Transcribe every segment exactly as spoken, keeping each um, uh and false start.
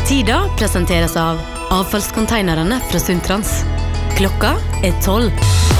Tida presenteres av avfallskonteinerne fra Sundtrans. Klokka er tolv.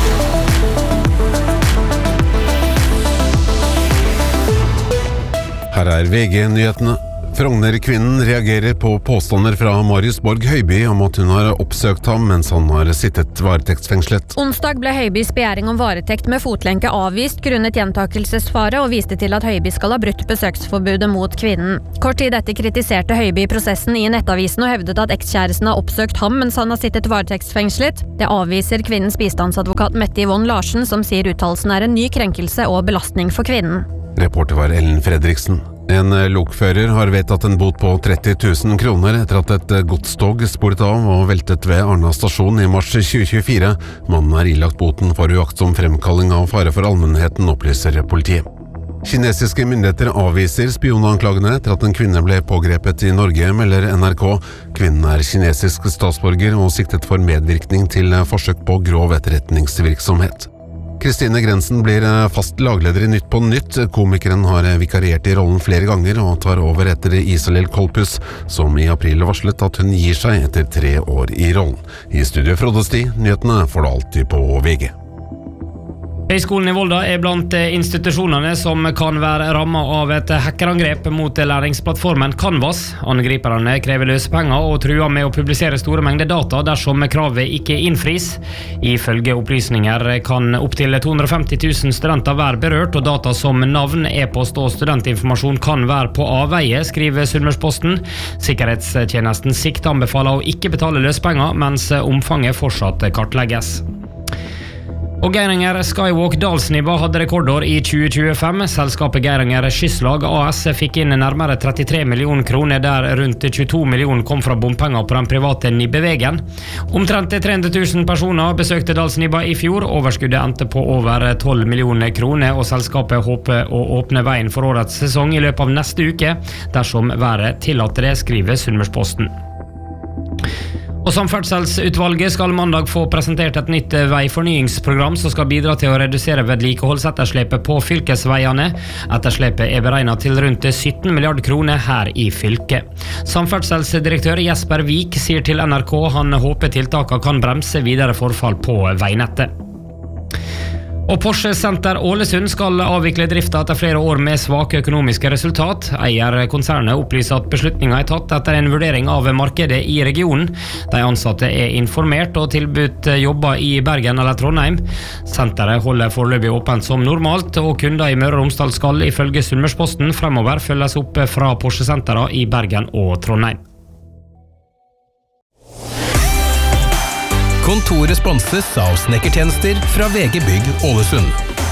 Her er V G-nyhetene. Frogner-kvinnen reagerer på påstander fra Marius Borg Høiby om at hun har oppsøkt ham mens han har sittet varetektsfengslet. Onsdag ble Høibys begjæring om varetekt med fotlenke avvist grunnet gjentakelsesfare og viste til at Høiby skal ha brutt besøksforbudet mot kvinnen. Kort tid etter kritiserte Høiby prosessen i Nettavisen og hevdet at ekskjæresten har oppsøkt ham mens han har sittet varetektsfengslet. Det avviser kvinnens bistandsadvokat Mette Yvonne Larsen, som sier uttalelsen er en ny krenkelse og belastning for kvinnen. Reporter var Ellen Fredriksen. En lokfører har vedtatt en bot på tretti tusen kroner etter at et godstog sporet av og veltet ved Arna stasjon i mars tjue tjuefire. Mannen er ilagt boten for uaktsom fremkalling av fare for allmennheten, opplyser politiet. Kinesiske myndigheter avviser spionanklagene etter at en kvinne ble pågrepet i Norge, melder N R K. Kvinnen er kinesisk statsborger og siktet for medvirkning til forsøk på grov etterretningsvirksomhet. Kristine Grensen blir fast lagleder i Nytt på Nytt. Komikeren har vikariert i rollen flere ganger og tar over etter Isalill Kolpus, som i april varslet at hun gir seg etter tre år i rollen. I studio Frode Sti, nyhetene får du alltid på V G. Høgskolen i Volda er blant institusjonene som kan være rammet av et hackerangrep mot læringsplattformen Canvas. Angriperne krever løsepenger og truer med å publisere store mengder data dersom kravet ikke innfris. Ifølge opplysninger kan opp til to hundre og femti tusen studenter være berørt, og data som navn, e-post og studentinformasjon kan være på avveie, skriver Sunnmørsposten. Sikkerhetstjenesten Sikt anbefaler å ikke betale løsepenger, mens omfanget fortsatt kartlegges. Og Geiranger Skywalk Dalsnibba hadde rekordår i tjue tjuefem. Selskapet Geiranger Skysslag A S fikk inn nærmere trettitre millioner kroner, der rundt tjueto millioner kom fra bompenger på den private Nibbevegen. Omtrent tre hundre tusen personer besøkte Dalsnibba i fjor. Overskuddet endte på over tolv millioner kroner, og selskapet håper å åpne veien for årets sesong i løpet av neste uke, dersom været tillater det, skriver Sunnmørsposten. Og Samferdselsutvalget skal mandag få presentert et nytt veifornyingsprogram som skal bidra til å redusere vedlikeholdsetterslepet på fylkesveiene. Etterslepet er beregnet til rundt sytten milliarder kroner her i fylket. Samferdselsdirektør Jesper Vik sier til N R K han håper tiltakene kan bremse videre forfall på veinettet. Og Porsche Center Ålesund skal avvikle drifta etter flere år med svake økonomiske resultat. Eierkonsernet opplyser at beslutningen er tatt etter en vurdering av markedet i regionen. De ansatte er informert og tilbudt jobber i Bergen eller Trondheim. Senteret holder foreløpig åpent som normalt, og kunder i Møre og Romsdal skal ifølge Sunnmørsposten fremover følges opp fra Porsche Centera i Bergen og Trondheim. Kontoret sponses av snekkertjenester fra V G Bygg Ålesund.